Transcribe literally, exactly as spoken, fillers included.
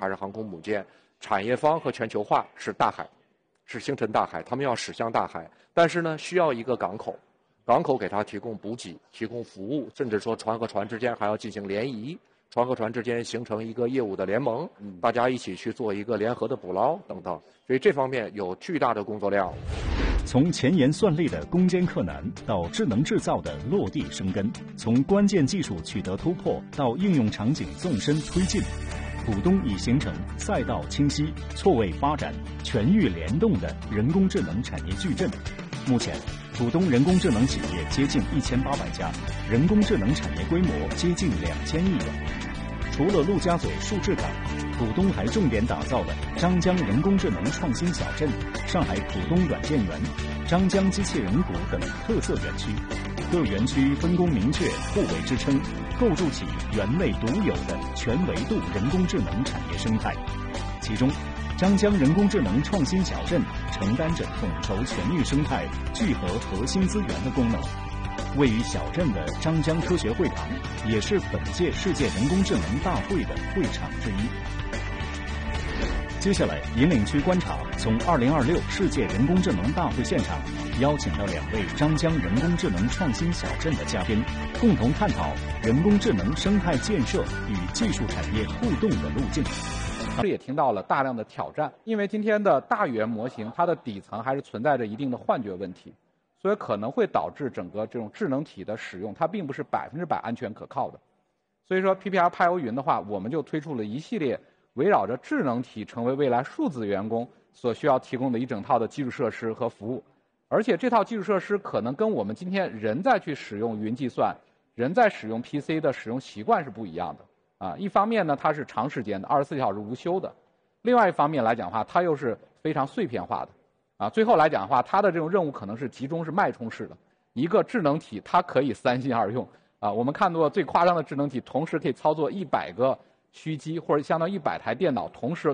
还是航空母舰，产业方和全球化是大海，是星辰大海，他们要驶向大海，但是呢，需要一个港口，港口给它提供补给、提供服务，甚至说船和船之间还要进行联谊，船和船之间形成一个业务的联盟，大家一起去做一个联合的捕捞等等，所以这方面有巨大的工作量。 从前沿算力的攻坚克难到智能制造的落地生根，从关键技术取得突破到应用场景纵深推进，浦东已形成赛道清晰、错位发展、全域联动的人工智能产业矩阵。目前，浦东人工智能企业接近一千八百家，人工智能产业规模接近两千亿元。除了陆家嘴数字港，浦东还重点打造了张江人工智能创新小镇、上海浦东软件园、张江机器人谷等特色园区，各园区分工明确、互为支撑，构筑起园内独有的全维度人工智能产业生态。其中，张江人工智能创新小镇承担着统筹全域生态、聚合核心资源的功能。位于小镇的张江科学会堂，也是本届世界人工智能大会的会场之一。接下来，引领区观察从二零二六世界人工智能大会现场邀请到两位张江人工智能创新小镇的嘉宾，共同探讨人工智能生态建设与技术产业互动的路径。 这也听到了大量的挑战，因为今天的大语言模型，它的底层还是存在着一定的幻觉问题，所以可能会导致整个这种智能体的使用，它并不是百分之百安全可靠的。所以说 P P R 派欧云的话，我们就推出了一系列围绕着智能体成为未来数字员工所需要提供的一整套的基础设施和服务，而且这套基础设施可能跟我们今天人在去使用云计算、人在使用 P C 的使用习惯是不一样的。啊，一方面呢，它是长时间的，二十四小时无休的；另外一方面来讲的话，它又是非常碎片化的。啊，最后来讲的话，它的这种任务可能是集中是脉冲式的。一个智能体它可以三心二用。啊，我们看到最夸张的智能体，同时可以操作一百个虚机或者相当于一百台电脑同时